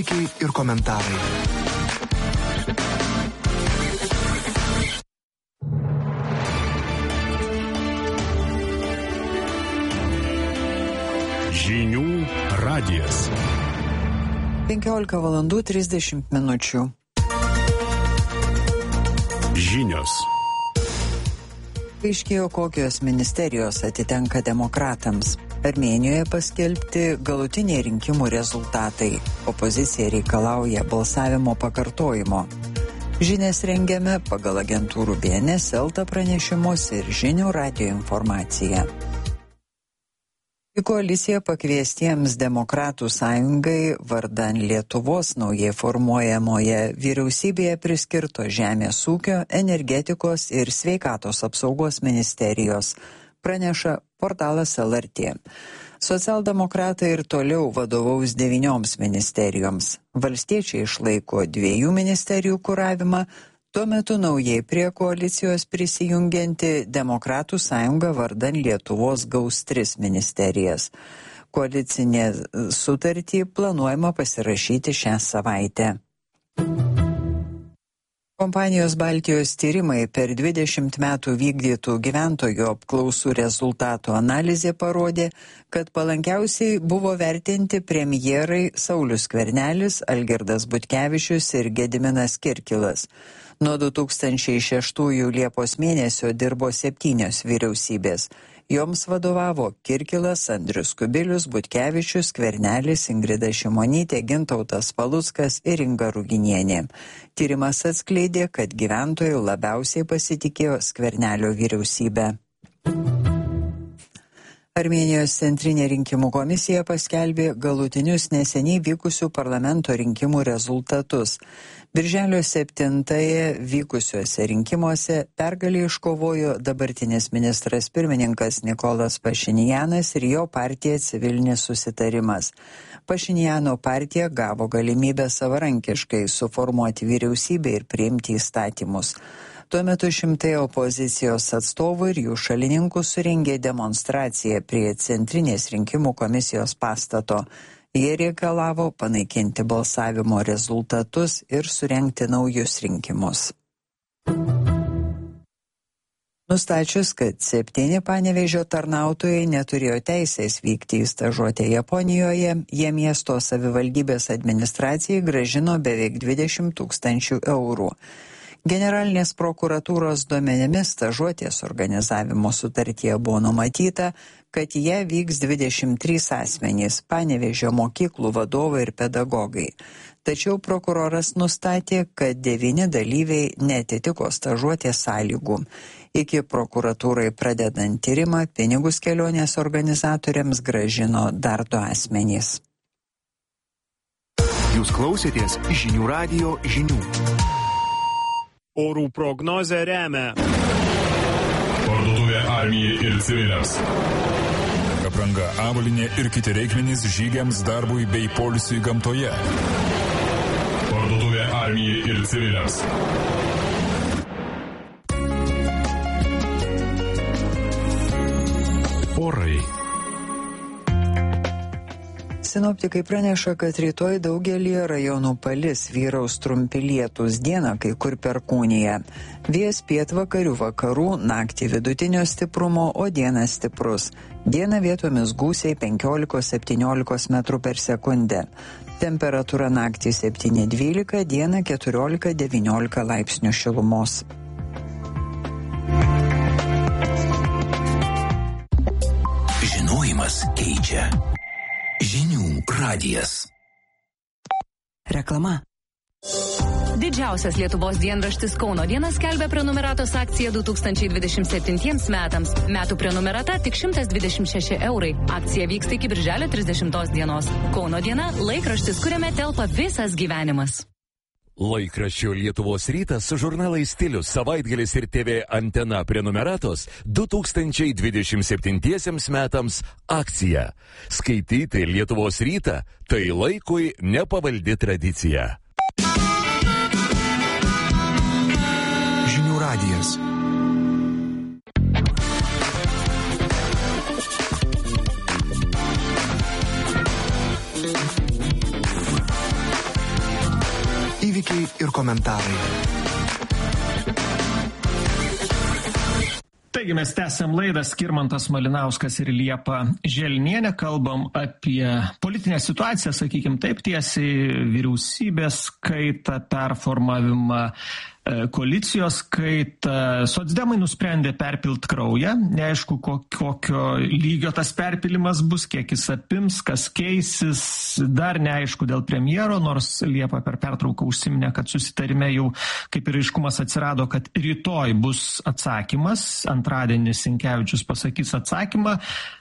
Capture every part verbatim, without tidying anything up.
Ir komentarai. Žinių radijas. penkiolika valandų trisdešimt minučių. Žinios. Aiškėjo, kokios ministerijos atitenka demokratams. Armėnijoje paskelbti galutiniai rinkimų rezultatai. Opozicija reikalauja balsavimo pakartojimo. Žinias rengiame pagal agentūrų B N S, Elta pranešimus ir Žinių radijo informaciją. Į koaliciją pakviestiems Demokratų sąjungai vardan Lietuvos naujai formuojamoje vyriausybėje priskirto Žemės ūkio, energetikos ir sveikatos apsaugos ministerijos, praneša portalas L R T. Socialdemokratai ir toliau vadovaus devynioms ministerijoms. Valstiečiai išlaiko dviejų ministerijų kuravimą, tuo metu naujai prie koalicijos prisijungianti Demokratų sąjunga vardan Lietuvos gaus tris ministerijas. Koalicinė sutartį planuojama pasirašyti šią savaitę. Kompanijos Baltijos tyrimai per dvidešimt metų vykdytų gyventojų apklausų rezultatų analizė parodė, kad palankiausiai buvo vertinti premjerai Saulius Skvernelis, Algirdas Butkevičius ir Gediminas Kirkilas. Nuo du tūkstančiai šeštųjų Liepos mėnesio dirbo septynios vyriausybės. Joms vadovavo Kirkilas, Andrius Kubilius, Butkevičius, Skvernelis, Ingrida Šimonytė, Gintautas Paluckas ir Inga Ruginienė. Tyrimas atskleidė, kad gyventojai labiausiai pasitikėjo Skvernelio vyriausybę. Armėnijos centrinė rinkimų komisija paskelbė galutinius neseniai vykusių parlamento rinkimų rezultatus. Birželio septintąją vykusiuose rinkimuose pergalę iškovojo dabartinis ministras pirmininkas Nikolas Pašinjanas ir jo partija Civilinis susitarimas. Pašinjano partija gavo galimybę savarankiškai suformuoti vyriausybę ir priimti įstatymus. Tuo metu šimtai opozicijos atstovų ir jų šalininkų surengė demonstraciją prie Centrinės rinkimų komisijos pastato. Jie reikalavo panaikinti balsavimo rezultatus ir surengti naujus rinkimus. Nustačius, kad septyni Panevėžio tarnautojai neturėjo teisės vykti į stažuotę Japonijoje, jie miesto savivaldybės administracijai grąžino beveik dvidešimt tūkstančių eurų. Generalinės prokuratūros duomenimis stažuotės organizavimo sutartyje buvo numatyta, kad jie vyks dvidešimt trys asmenys, Panevėžio mokyklų vadovai ir pedagogai. Tačiau prokuroras nustatė, kad devyni dalyviai neatitiko stažuotės sąlygų. Iki prokuratūrai pradedant tyrimą, pinigus kelionės organizatoriams grąžino dar du asmenys. Jūs klausėtės Žinių radijo žinių. Orų prognozę remia Parduotuvė armijai ir civiliams. Apranga, avalynė ir kiti reikmenys žygiams, darbui bei poilsiui gamtoje. Parduotuvė armijai ir civiliams. orai. Sinoptikai praneša, kad rytoj daugelį rajonų palis, vyraus trumpi lietūs, dieną kai kur perkūnija. Vėjas pietvakarių vakarų, naktį vidutinio stiprumo, o dieną stiprus. Dieną vietomis gūsiai penkiolika septyniolika metrų per sekundę. Temperatūra naktį septyni dvylika, dieną keturiolika devyniolika laipsnių šilumos. Žinojimas keičia. Žinių radijas. Reklama. Didžiausias Lietuvos dienraštis Kauno diena skelbia prenumeratos akciją du tūkstančiai dvidešimt septintiems metams. Metų prenumerata tik šimtas dvidešimt šeši eurai. Akcija vyksta iki birželio trisdešimtos dienos. Kauno diena – laikraštis, kuriame telpa visas gyvenimas. Laikraščio Lietuvos rytas su žurnalais Stilius, Savaitgalis ir T V Antena prenumeratos du tūkstančiai dvidešimt septintiesiems metams akcija. Skaityti Lietuvos rytą – tai laikui nepavaldi tradicija. Žinių radijas. Įvykiai ir komentarai. Taigi mes tęsiam laidą, Skirmantas Malinauskas ir Liepa Želnienė, kalbam apie politinę situaciją, sakykim taip tiesiai, vyriausybės kaitą, performavimą, koalicijos kaitą. Socdemai nusprendė perpilt kraują, neaišku kokio lygio tas perpilimas bus, kiek jis apims, kas keisis, dar neaišku dėl premjero, nors Liepa per pertrauką užsiminė, kad susitarime jau kaip ir aiškumas atsirado, kad rytoj bus atsakymas, antradienį Sinkevičius pasakys atsakymą.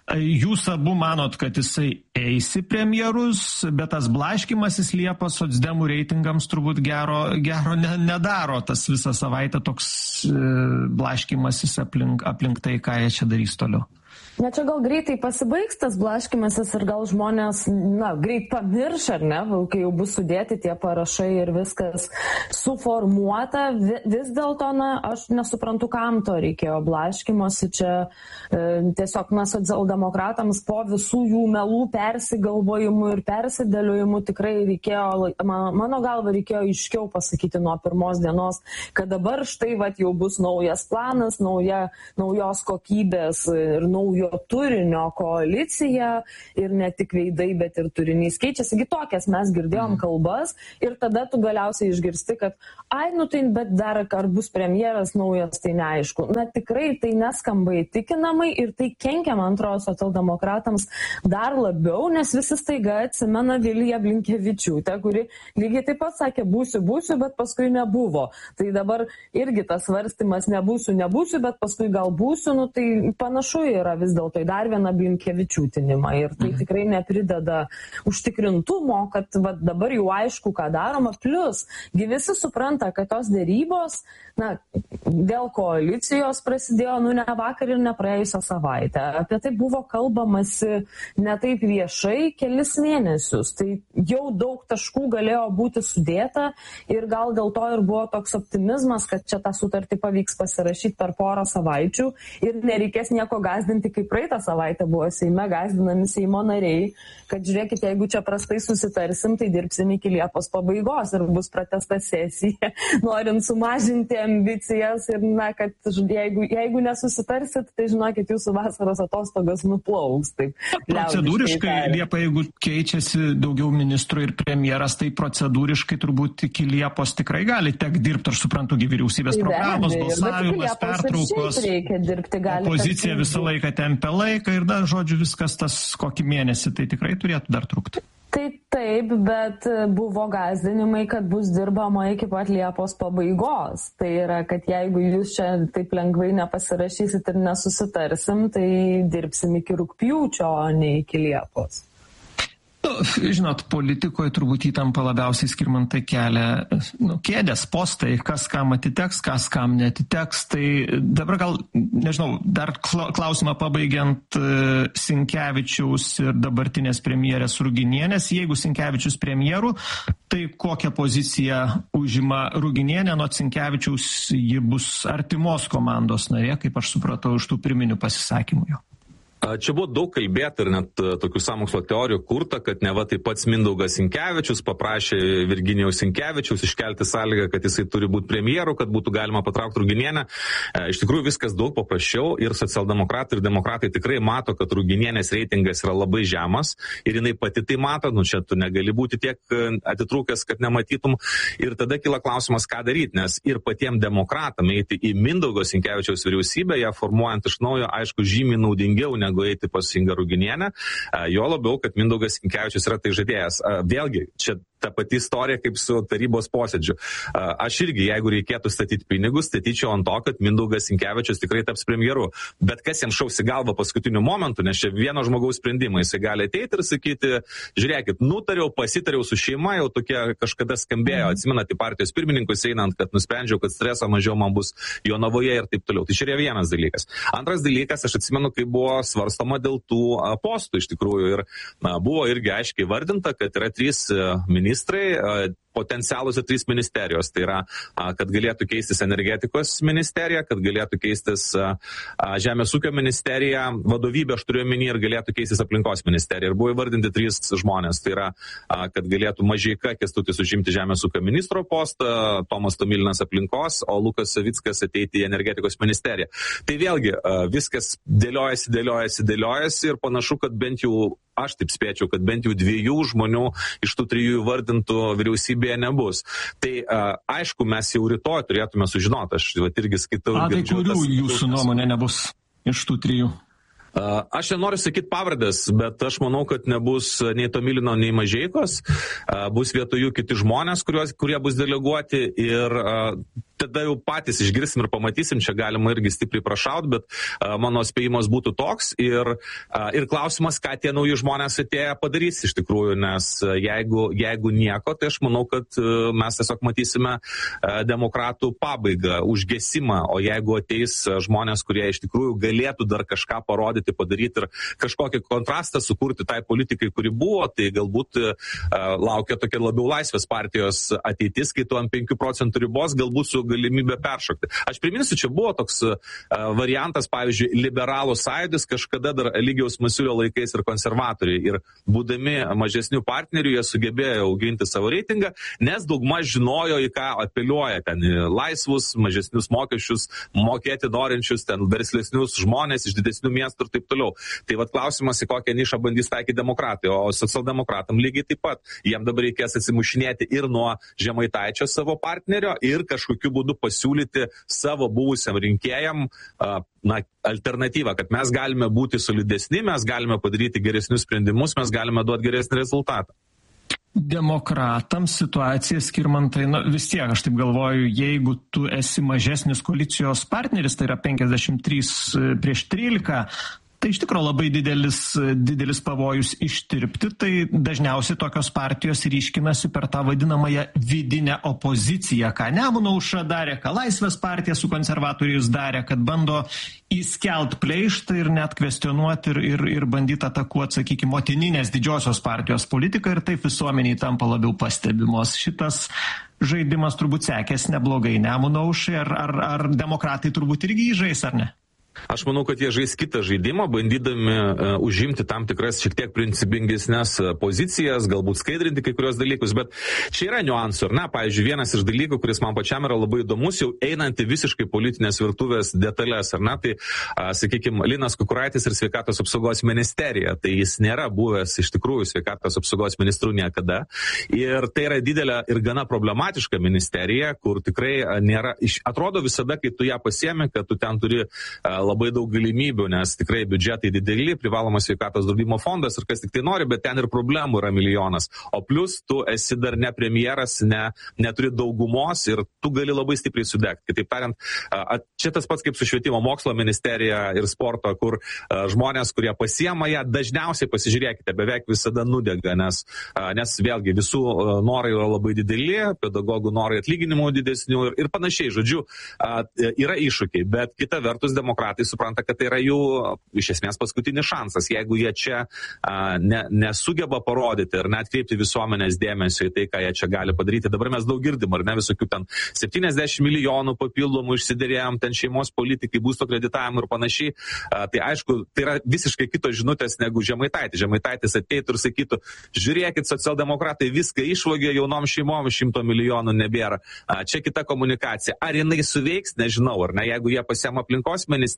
Jūs abu manot, kad jisai eis į premjerus, bet tas blaškymasis Liepos socdemų reitingams turbūt gero, gero ne, nedaro. Tas visą savaitę toks e, blaškymasis aplink, aplink tai, ką jie čia darys toliau. Ne, čia gal greitai pasibaigs tas blaškymasis ir gal žmonės, na, greit pamirš, ar ne, kai jau bus sudėti tie parašai ir viskas suformuota. Vis dėlto, na, aš nesuprantu, kam to reikėjo blaškymosi. Čia e, tiesiog, na, socialdemokratams po visų jų melų persigalvojimų ir persidėliojimų tikrai reikėjo, man, mano galva, reikėjo aiškiau pasakyti nuo pirmos dienos, kad dabar štai, vat, jau bus naujas planas, nauja, naujos kokybės ir naujo turinio koalicija ir ne tik veidai, bet ir turinys keičiasi. Tokias mes girdėjom kalbas ir tada tu galiausiai išgirsti, kad ai, nu tai, bet dar ar bus premjeras naujas, tai neaišku. Na tikrai tai neskamba įtikinamai ir tai kenkia, man atrodo, socialdemokratams dar labiau, nes visi staiga atsimena Viliją Blinkevičiūtę, kuri lygiai taip pat sakė būsiu, būsiu, bet paskui nebuvo. Tai dabar irgi tas svarstymas nebūsiu, nebūsiu, bet paskui gal būsiu, nu tai panašu yra vis dėlto į dar vieną Blinkevičiūtinimą ir tai tikrai neprideda užtikrintumo, kad va, dabar jau aišku, ką daroma. Plus, gi visi supranta, kad tos dėrybos, na, dėl koalicijos prasidėjo, nu, ne vakar ir ne praėjusią savaitę. Apie tai buvo kalbamasi ne taip viešai kelis mėnesius. Tai jau daug taškų galėjo būti sudėta ir gal dėl to ir buvo toks optimizmas, kad čia tą sutartį pavyks pasirašyti per porą savaičių ir nereikės nieko gąsdinti, kaip praeitą savaitę buvo Seime gąsdinami Seimo nariai, kad žiūrėkit, jeigu čia prastai susitarsim, tai dirbsim iki Liepos pabaigos ir bus pratęsta sesija, norint sumažinti ambicijas ir, na, kad jeigu, jeigu nesusitarsit, tai žinokit, jūsų vasaros atostogas nuplauks. Taip, procedūriškai, Liepa, jeigu keičiasi daugiau ministrų ir premjeras, tai procedūriškai turbūt iki Liepos tikrai gali tek dirbti, aš suprantu, vyriausybės tai programos, balsavimas, pertraukos, dirbti, opozicija visą laiką tempia laiką ir dar, žodžiu, viskas tas kokį mėnesį, tai tikrai turėtų dar trukti. Tai taip, bet buvo gąsdinimai, kad bus dirbama iki pat Liepos pabaigos. Tai yra, kad jeigu jūs čia taip lengvai nepasirašysit ir nesusitarsim, tai dirbsim iki rugpjūčio, o ne iki Liepos. Nu, žinot, politikoje turbūt įtampa labiausiai Skirmantai kelia nu, kėdės, postai, kas kam atiteks, kas kam netiteks. Tai dabar gal, nežinau, dar klausimą pabaigiant Sinkevičiaus ir dabartinės premjerės Ruginienės. Jeigu Sinkevičius premjerų, tai kokią poziciją užima Ruginienė, nuo Sinkevičiaus ji bus artimos komandos narė, kaip aš supratau iš tų pirminių pasisakymų jo. Čia buvo daug kalbėta ir net tokių sąmokslo teorijų kurta, kad neva taip pats Mindaugas Sinkevičius paprašė Virginijaus Sinkevičiaus iškelti sąlygą, kad jisai turi būti premjeru, kad būtų galima patraukti Ruginienę. Iš tikrųjų viskas daug paprasčiau ir socialdemokratai ir demokratai tikrai mato, kad Ruginienės reitingas yra labai žemas ir jinai pati tai mato, nu čia tu negali būti tiek atitrūkęs, kad nematytum. Ir tada kyla klausimas, ką daryti, nes ir patiems demokratam eiti į Mindaugo Sinkevičiaus vyriausybę, ją formuojant iš naujo, aišku, žymiai naudingiau negu eiti pas Ingą Ruginienę, jo labiau, kad Mindaugas Sinkevičius yra tai žadėjęs. Vėlgi, čia ta pati istorija kaip su tarybos posėdžiu. Aš irgi, jeigu reikėtų statyti pinigus, statyčiau ant to, kad Mindaugas Sinkevičius tikrai taps premjeru. Bet kas jam šaus į galvą paskutiniu momentu, nes čia vieno žmogaus sprendimai, jisai gali ateiti ir sakyti, žiūrėkit, nutariau, pasitariau su šeima, jau tokie kažkada skambėjo, atsimenate partijos pirmininkus einant, kad nusprendžiau, kad streso mažiau man bus Jonavoje ir taip toliau. Tai čia yra vienas dalykas. Antras dalykas, aš atsimenu, kai buvo svarstoma dėl tų postų iš tikrųjų ir na, buvo irgi aiškiai vardinta, kad yra trys ministrai, potencialus trys ministerijos. Tai yra, kad galėtų keistis energetikos ministerija, kad galėtų keistis Žemės ūkio ministerija, vadovybė aš turiu omeny, ir galėtų keistis aplinkos ministerija. Ir buvo įvardinti trys žmonės. Tai yra, kad galėtų Mažeika Kęstutis užimti Žemės ūkio ministro postą, Tomas Tomilinas aplinkos, o Lukas Savickas ateiti į energetikos ministeriją. Tai vėlgi viskas dėliojasi, dėliojasi, dėliojasi ir panašu, kad bent jau, aš taip spėčiau, kad bent jau dviejų žmonių iš tų trijų įvardintų vyriausybėje nebus. Tai aišku, mes jau rytoj turėtume sužinoti, aš vat, irgi skaitau. A, tai kurių tas, jūsų nuomonė nebus iš tų trijų? Uh, aš nenoriu sakyti pavardės, bet aš manau, kad nebus nei Tomilino, nei Mažeikos, uh, bus vietoj jų kiti žmonės, kuriuos, kurie bus deleguoti ir uh, tada jau patys išgirsim ir pamatysim, čia galima irgi stipriai prašaut, bet uh, mano spėjimas būtų toks ir, uh, ir klausimas, ką tie nauji žmonės atėję padarys iš tikrųjų, nes uh, jeigu, jeigu nieko, tai aš manau, kad uh, mes tiesiog matysime uh, demokratų pabaigą, užgesimą, o jeigu ateis uh, žmonės, kurie iš tikrųjų galėtų dar kažką parodyti, padaryti ir kažkokį kontrastą sukurti tai politikai, kuri buvo, tai galbūt uh, laukia tokia labiau Laisvės partijos ateitis, kai tu ant penkių procentų ribos galbūt su galimybė peršokti. Aš priminsiu, čia buvo toks uh, variantas, pavyzdžiui, liberalų sąjūdis kažkada dar Eligijaus Masiulio laikais ir konservatoriai. Ir būdami mažesnių partnerių, jie sugebėjo auginti savo reitingą, nes daugmaž žinojo, į ką apeliuoja ten laisvus, mažesnius mokesčius, mokėti norinčius, ten verslesnius žmonės iš didesnių miestų ir taip toliau. Tai vat klausimas, į kokią nišą bandys taikyti demokratai, o socialdemokratam lygiai taip pat. Jiem dabar reikės atsimušinėti ir nuo Žemaitaičio savo partnerio ir kažkokiu būdu pasiūlyti savo buvusiam rinkėjam na, alternatyvą, kad mes galime būti solidesni, mes galime padaryti geresnius sprendimus, mes galime duoti geresnį rezultatą. Demokratams situacija, Skirmantai, na, vis tiek, aš taip galvoju, jeigu tu esi mažesnis koalicijos partneris, tai yra penkiasdešimt trys prieš trylika, tai iš tikrųjų labai didelis, didelis pavojus ištirpti, tai dažniausiai tokios partijos ryškinasi per tą vadinamąją vidinę opoziciją, ką Nemuno Aušra darė, ką Laisvės partija su konservatoriais darė, kad bando įskelt pleištą ir net kvestionuoti ir, ir, ir bandyti atakuoti, sakykime, motininės didžiosios partijos politiką ir taip visuomeniai tampa labiau pastebimos. Šitas žaidimas turbūt sekės neblogai Nemuno Aušrai, ar, ar, ar demokratai turbūt irgi įžais, ar ne? Aš manau, kad jie žais kitą žaidimą, bandydami uh, užimti tam tikras šiek tiek principingesnės uh, pozicijas, galbūt skaidrinti kai kurios dalykus, bet čia yra niuansų, ar ne? Pavyzdžiui, vienas iš dalykų, kuris man pačiam yra labai įdomus, jau einant į visiškai politinės virtuvės detalės, ar ne? Tai, uh, sakykime, Linas Kukuraitis ir sveikatos apsaugos ministerija, tai jis nėra buvęs iš tikrųjų sveikatos apsaugos ministrų niekada. Ir tai yra didelė ir gana problematiška ministerija, kur tikrai uh, nėra, iš, atrodo visada, kai tu ją pasiemi, kad tu ten turi uh, labai daug galimybių, nes tikrai biudžetai dideli, privalomas sveikatos draudimo fondas ir kas tik tai nori, bet ten ir problemų yra milijonas. O plus tu esi dar ne premjeras, ne, neturi daugumos ir tu gali labai stipriai sudegti. Kitaip tariant, čia tas pats kaip su švietimo mokslo ministerija ir sporto, kur žmonės, kurie pasiema ją, dažniausiai pasižiūrėkite, beveik visada nudega, nes, nes vėlgi visų norai yra labai dideli, pedagogų norai atlyginimų didesnių ir, ir panašiai. Žodžiu, yra iššūkiai, bet kita vertus demokratai Tai supranta, kad tai yra jų iš esmės paskutinis šansas. Jeigu jie čia a, ne, nesugeba parodyti ir net kreipti visuomenės dėmesio į tai, ką jie čia gali padaryti. Dabar mes daug girdim, ar ne, visokių ten septyniasdešimt milijonų papildomų išsiderėjom, ten šeimos politikai, būsto kreditavimų ir panašiai. A, tai aišku, tai yra visiškai kitos žinutės negu Žemaitaitis. Žemaitaitis ateitų ir sakytų, žiūrėkit, socialdemokratai viską išvogė, jaunom šeimom šimto milijonų nebėra. A, čia kita komunikacija. Ar jinai suveiks, nežinau, ar ne, jeigu jie pasiema aplinkos ministeriją,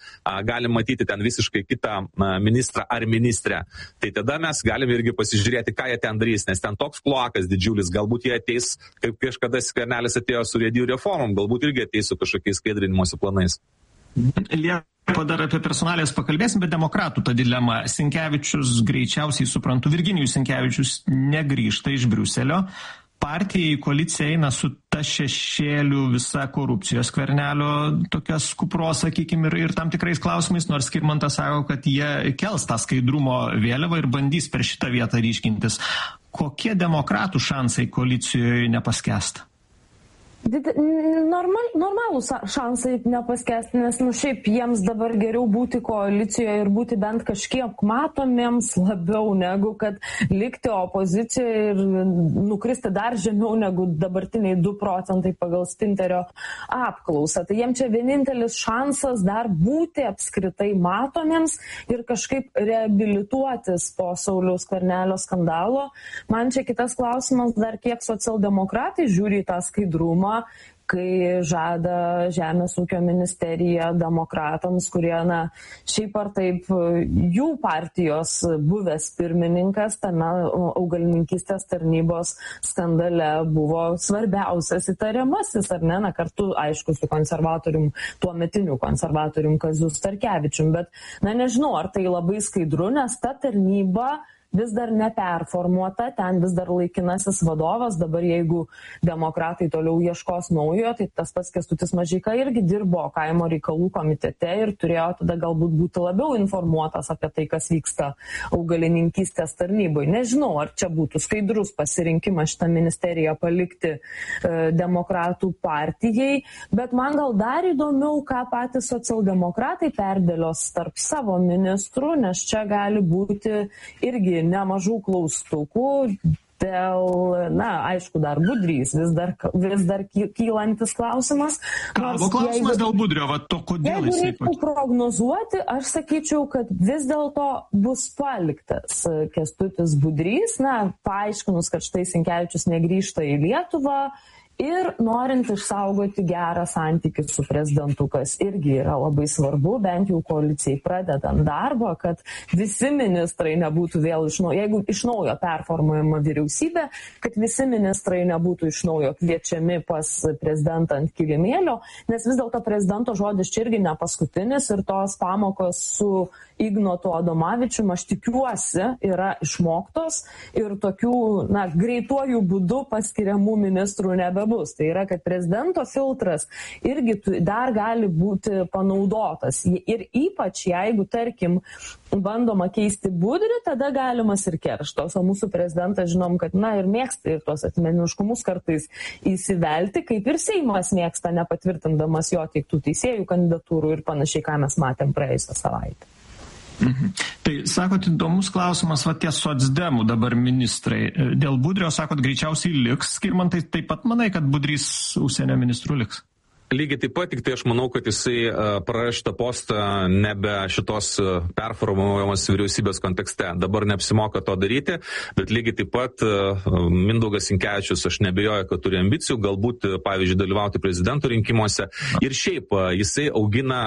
galim matyti ten visiškai kitą ministrą ar ministrę. Tai tada mes galime irgi pasižiūrėti, ką jie ten darys, nes ten toks kloakas didžiulis, galbūt jie ateis, kaip kažkada Skvernelis atėjo su riedijų reformom, galbūt irgi ateis su kažkokiais skaidrinimosi planais. Liepa dar apie personalės pakalbėsim, bet demokratų ta dilema. Sinkevičius greičiausiai, suprantu, Virginijus Sinkevičius negrįžta iš Briuselio. Partija į koaliciją eina su ta šešėliu visa korupcijos Skvernelio tokias kupros, sakykime, ir, ir tam tikrais klausimais, nors Skirmantas sako, kad jie kels tą skaidrumo vėliavą ir bandys per šitą vietą ryškintis. Kokie demokratų šansai koalicijoje nepaskęsta? Normal, normalūs šansai nepaskesti, nes nu šiaip jiems dabar geriau būti koalicijoje ir būti bent kažkiek matomiems labiau negu kad likti opozicijoje ir nukristi dar žemiau negu dabartiniai du procentai pagal Spinterio apklausą. Tai jiems čia vienintelis šansas dar būti apskritai matomiems ir kažkaip reabilituotis po Sauliaus Skvernelio skandalo. Man čia kitas klausimas dar kiek socialdemokratai žiūri į tą skaidrumą, kai žada Žemės ūkio ministerija demokratams, kurie, na, šiaip ar taip jų partijos buvęs pirmininkas tame augalininkystės tarnybos skandale buvo svarbiausias įtariamasis, ar ne, na, kartu, aišku, su konservatorium, tuometiniu konservatorium Kaziu Starkevičium, bet, na, nežinau, ar tai labai skaidru, nes ta tarnyba vis dar neperformuota, ten vis dar laikinasis vadovas, dabar jeigu demokratai toliau ieškos naujo, tai tas pats Kęstutis Mažeika irgi dirbo kaimo reikalų komitete ir turėjo tada galbūt būti labiau informuotas apie tai, kas vyksta augalininkystės tarnyboje. Nežinau, ar čia būtų skaidrus pasirinkimas šitą ministeriją palikti e, demokratų partijai, bet man gal dar įdomiau, ką patys socialdemokratai perdėlios tarp savo ministrų, nes čia gali būti irgi nemažų klaustukų dėl, na, aišku, dar Budrys, vis dar, vis dar kylantis klausimas. Kalbo klausimas jeigu, dėl Budrio, va to kodėl jeigu jisai... Jeigu reiktų prognozuoti, aš sakyčiau, kad vis dėlto bus paliktas Kęstutis Budrys, na, paaiškinus, kad štai Sinkevičius negrįžta į Lietuvą, ir norint išsaugoti gerą santykį su prezidentu, kas irgi yra labai svarbu, bent jau koalicijai pradedant darbą, kad visi ministrai nebūtų vėl iš naujo, jeigu iš naujo performuojama vyriausybė, kad visi ministrai nebūtų iš naujo kviečiami pas prezidentą ant kilimėlio, nes vis dėlto prezidento žodis čia irgi ne paskutinis ir tos pamokos su Ignotu Adomavičium, aš tikiuosi, yra išmoktos ir tokių, na, greituoju būdu paskiriamų ministrų nebebus. Tai yra, kad prezidento filtras irgi dar gali būti panaudotas. Ir ypač jeigu, tarkim, bandoma keisti Budrį, tada galimas ir kerštos. O mūsų prezidentas žinom, kad, na, ir mėgsta ir tos asmeniškumus kartais įsivelti, kaip ir Seimas mėgsta, nepatvirtindamas jo teiktų teisėjų kandidatūrų ir panašiai, ką mes matėm praėjusią savaitę. Mhm. Tai, sakot, įdomus klausimas, va tie socdemų dabar ministrai. Dėl Budrio, sakot, greičiausiai liks. Skirmantai, taip pat manai, kad Budrys užsienio ministrų liks? Lygiai taip pat, tik tai aš manau, kad jisai praras šitą postą nebe šitos performuojamos vyriausybės kontekste. Dabar neapsimoka to daryti, bet lygiai taip pat Mindaugas Sinkevičius, aš nebejoju, kad turi ambicijų, galbūt, pavyzdžiui, dalyvauti prezidento rinkimuose. Ir šiaip jisai augina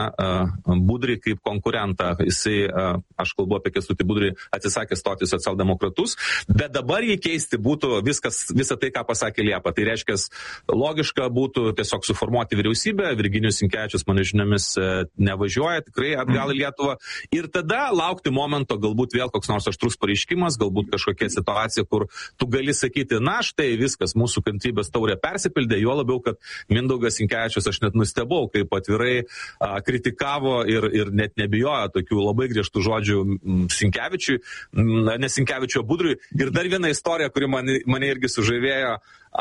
Budrį kaip konkurentą. Jisai, aš kalbu apie Kęstutį Budrį, atsisakė stoti socialdemokratus, bet dabar jį keisti būtų viskas, visa tai, ką pasakė Liepa. Tai reiškia, logiška būtų tiesiog suformuoti vyriausybę. Virginijus Sinkevičius, mano žiniomis, nevažiuoja tikrai atgal į Lietuvą. Ir tada laukti momento, galbūt vėl koks nors aštrus pareiškimas, galbūt kažkokia situacija, kur tu gali sakyti, na štai viskas, mūsų kantrybės taurė persipildė, juo labiau, kad Mindaugas Sinkevičius, aš net nustebau, kaip atvirai a, kritikavo ir, ir net nebijojo tokių labai griežtų žodžių Sinkevičiui, ne Sinkevičio Budriui. Ir dar viena istorija, kuri mane, mane irgi sužavėjo.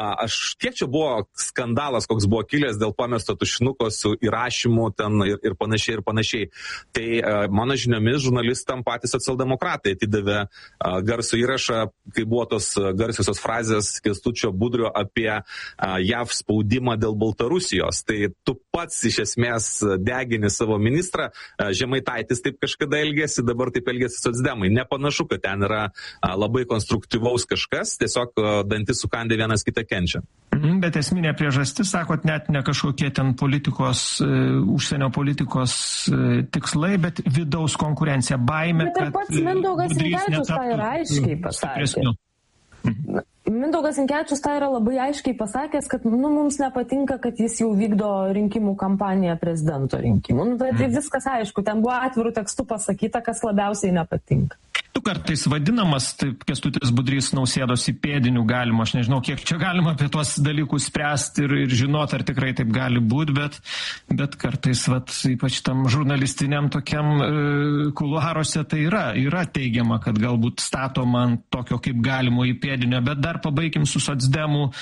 Aš kiek čia buvo skandalas, koks buvo kilęs dėl pamesto tušinuko su įrašymu ten ir, ir panašiai ir panašiai. Tai mano žiniomis žurnalistam patys socialdemokratai atidavė garsų įrašą, kai buvo tos garsiosios frazės Kęstučio Budrio apie J A V spaudimą dėl Baltarusijos. Tai tu pats iš esmės degini savo ministrą, Žemaitaitis taip kažkada elgėsi, dabar taip elgėsi socdemai. Nepanašu, kad ten yra labai konstruktyvaus kažkas, tiesiog dantis sukandė vienas kitą kenčia. Bet esminė priežastis, sakot, net ne kažkokie ten politikos, užsienio politikos tikslai, bet vidaus konkurencija, baimė, kad... Bet ir pats Mindaugas Sinkevičius tą yra aiškiai pasakė. Mindaugas Sinkevičius tą yra labai aiškiai pasakęs, kad nu, mums nepatinka, kad jis jau vykdo rinkimų kampaniją prezidento rinkimų. Nu, tai, tai viskas aišku, ten buvo atvirų tekstų pasakyta, kas labiausiai nepatinka. Tu kartais vadinamas, taip, Kęstutis Budrys Nausėdos įpėdinių galima, aš nežinau, kiek čia galima apie tuos dalykus spręsti ir, ir žinot, ar tikrai taip gali būti, bet, bet kartais, vat, ypač tam žurnalistiniam tokiam e, kuluaruose tai yra, yra teigiama, kad galbūt statoma ant tokio kaip galimo įpėdinio, bet dar pabaikim su socdemų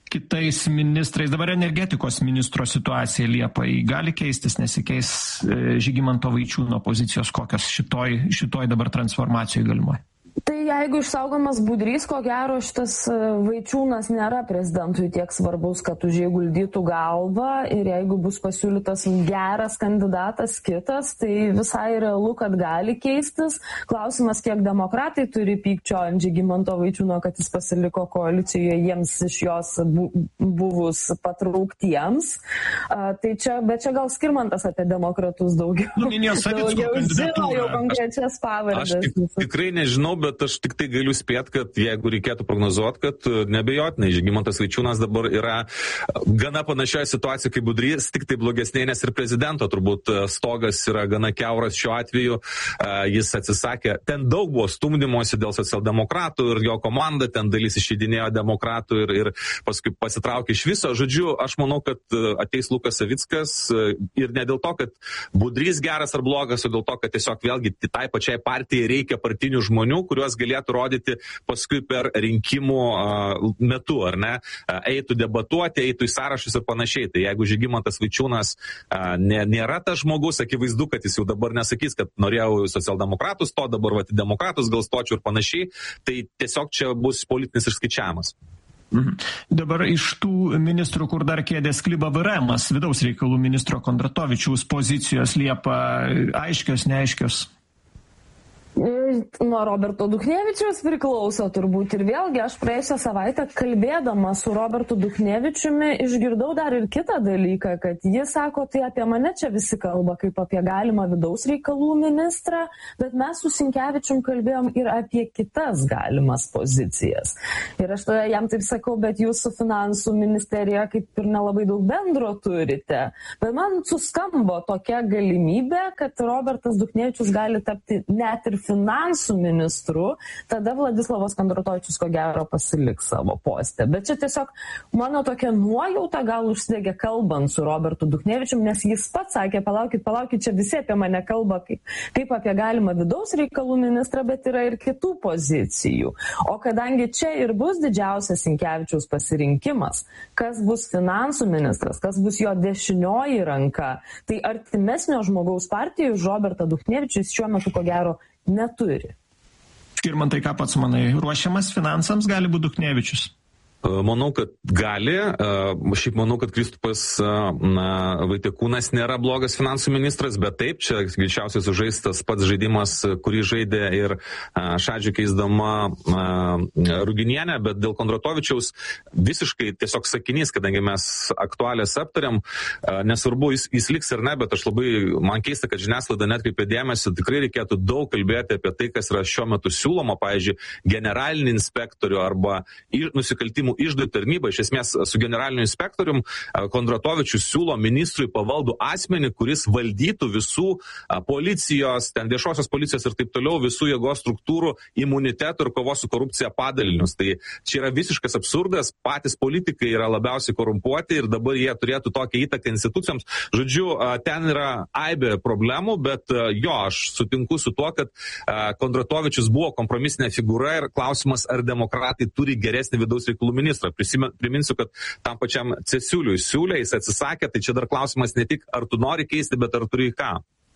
kitais ministrais. Dabar energetikos ministro situacija Liepai gali keistis, nesikeis Žygimanto Vaičiūno pozicijos, kokios šitoj, šitoj dabar transformacijoj galimoje? Tai jeigu išsaugomas Budrys, ko gero šitas Vaičiūnas nėra prezidentui tiek svarbus, kad už jį guldytų galvą, ir jeigu bus pasiūlytas geras kandidatas kitas, tai visai realu, kad gali keistis. Klausimas, kiek demokratai turi pykčio ant Žygimanto Vaičiūno, kad jis pasiliko koalicijoje jiems iš jos bu, buvus patrauktiems. Uh, tai čia, bet čia gal Skirmantas apie demokratus daugiau. Nu, daugiau žino jau konkrečias pavardės. Aš tik, tikrai nežinau, bet aš tik tai galiu spėti, kad jeigu reikėtų prognozuoti, kad nebejotinai Žygimantas Vaičiūnas dabar yra gana panašioje situacijoje kaip Budrys, tik tai blogesnė, nes ir prezidento turbūt stogas yra gana kiauras šiuo atveju. Jis atsisakė, ten daug buvo stumdymosi dėl socialdemokratų ir jo komanda, ten dalis išeidinėjo demokratų ir, ir paskui pasitraukė iš viso. Žodžiu, aš manau, kad ateis Lukas Savickas ir ne dėl to, kad Budrys geras ar blogas, o dėl to, kad tiesiog vėlgi tai pačiai partijai reikia partinių žmonių, kuriuos galėtų rodyti paskui per rinkimų uh, metu, ar ne? Uh, eitų debatuoti, eitų į sąrašus ir panašiai. Tai jeigu Žygimantas Vaičiūnas uh, nė, nėra tas žmogus, akivaizdu, kad jis jau dabar nesakys, kad norėjau socialdemokratus to, dabar vat, demokratus gal stočiau ir panašiai, tai tiesiog čia bus politinis išskaičiavimas. Mhm. Dabar iš tų ministrų, kur dar kėdės kliba V R Emas, vidaus reikalų ministro Kondratovičiaus pozicijos Liepa aiškios, neaiškios? Nuo Roberto Duchnevičiaus priklauso turbūt. Ir vėlgi aš praėjusią savaitę kalbėdama su Robertu Duchnevičiumi išgirdau dar ir kitą dalyką, kad jis sako, tai apie mane čia visi kalba kaip apie galimą vidaus reikalų ministrą, bet mes su Sinkevičium kalbėjom ir apie kitas galimas pozicijas. Ir aš tada jam taip sakau, bet jūs su finansų ministerija kaip ir nelabai daug bendro turite. Bet man suskambo tokia galimybė, kad Robertas Duchnevičius gali tapti net ir finansų ministru, tada Vladislavas Kondratovičius ko gero pasiliks savo postę. Bet čia tiesiog mano tokia nuojauta gal užsidegė kalbant su Robertu Duchnevičium, nes jis pats sakė, palaukit, palaukit, čia visi apie mane kalba kaip, kaip apie galimą vidaus reikalų ministrą, bet yra ir kitų pozicijų. O kadangi čia ir bus didžiausias Sinkevičiaus pasirinkimas, kas bus finansų ministras, kas bus jo dešinioji ranka, tai artimesnio žmogaus partijų už Robertą Duchnevičius šiuo metu ko gero neturi. Skirmantai, ką pats manai, ruošiamas finansams gali būti Duchnevičius? Manau, kad gali. Šiaip manau, kad Kristupas Vaitekūnas nėra blogas finansų ministras, bet taip, čia greičiausiai sužaistas pats žaidimas, kurį žaidė ir Šadžių keisdama Ruginienę, bet dėl Kondratovičiaus visiškai tiesiog sakinys, kadangi mes aktualės aptariam, nesvarbu, jis, jis liks ir ne, bet aš labai, man keista, kad žiniasklaida netkreipia dėmesį, tikrai reikėtų daug kalbėti apie tai, kas yra šiuo metu siūloma, pavyzdžiui, generalinį inspektorių arba nusikaltimų išdų tarnybą. Iš esmės su generaliniu inspektorium Kondratovičius siūlo ministrui pavaldų asmenį, kuris valdytų visų policijos, ten viešosios policijos ir taip toliau, visų jėgos struktūrų, imunitetų ir kovos su korupcija padalinius. Tai čia yra visiškas absurdas, patys politikai yra labiausiai korumpuoti ir dabar jie turėtų tokią įtaką institucijoms. Žodžiu, ten yra aibė problemų, bet jo, aš sutinku su tuo, kad Kondratovičius buvo kompromisinė figūra ir klausimas, ar demokratai turi geresnį vidaus reikalų ministrą. Priminsiu, kad tam pačiam Cesiuliui siūlė, jis atsisakė, tai čia dar klausimas ne tik, ar tu nori keisti, bet ar turi ką.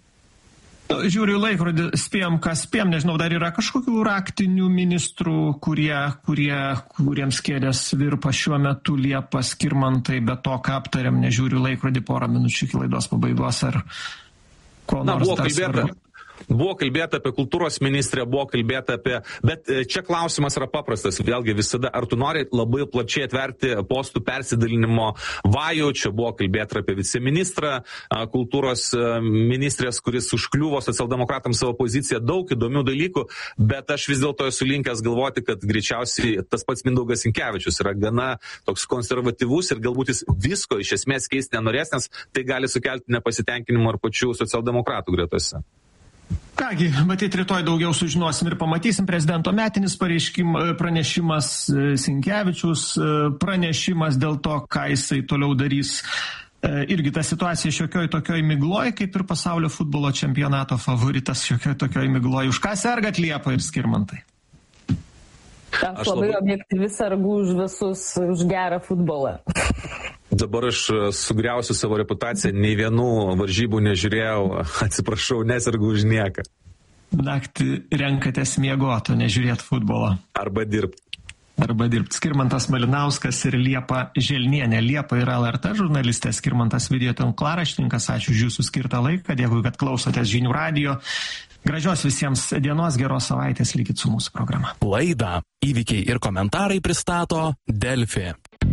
Žiūriu laikrodį, spėjom, kas spėjom, nežinau, dar yra kažkokių raktinių ministrų, kurie, kurie, kuriems kėdės virpa šiuo metu Liepa, Skirmantai, bet to, ką aptariam, nežiūriu laikrodį porą minučių iki laidos pabaigos, ar ko Na, nors buvo kalbėta. Buvo kalbėta apie kultūros ministrę, buvo kalbėta apie, bet čia klausimas yra paprastas, vėlgi visada, ar tu nori labai plačiai atverti postų persidalinimo vajų, čia buvo kalbėta apie viceministrą, kultūros ministrės, kuris užkliuvo socialdemokratams savo poziciją, daug įdomių dalykų, bet aš vis dėlto esu linkęs galvoti, kad greičiausiai tas pats Mindaugas Sinkevičius yra gana toks konservatyvus ir galbūt jis visko iš esmės keisti nenorės, nes tai gali sukelti nepasitenkinimą ir pačių socialdemokratų gretose. Kągi, matyt, rytoj daugiau sužinosim ir pamatysim. Prezidento metinis pranešimas, Sinkevičius pranešimas dėl to, ką jisai toliau darys. Irgi ta situacija šiokioj tokioj migloj, kaip ir pasaulio futbolo čempionato favoritas šiokioj tokioj migloj. Už ką sergat Liepa ir Skirmantai? Aš, aš labai, labai objektyvi sargu už visus, už gerą futbolą. Dabar aš sugriausiu savo reputaciją, nei vienų varžybų nežiūrėjau, atsiprašau, nesirgu už nieką. Naktį renkatės miegoto, nežiūrėt futbolo. Arba dirbti. Arba dirbti. Skirmantas Malinauskas ir Liepa Želnienė. Liepa yra L R T žurnalistė, Skirmantas video tinklaraštininkas. Ačiū už jūsų skirtą laiką, dėkui, kad klausotės Žinių radijo. Gražios visiems dienos, geros savaitės, likit su mūsų programa. Laidą Įvykiai ir komentarai pristato Delfi.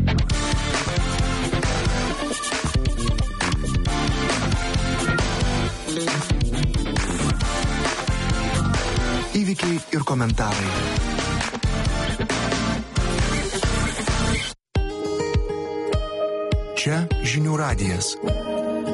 Įvykiai ir komentarai. Čia Žinių radijas.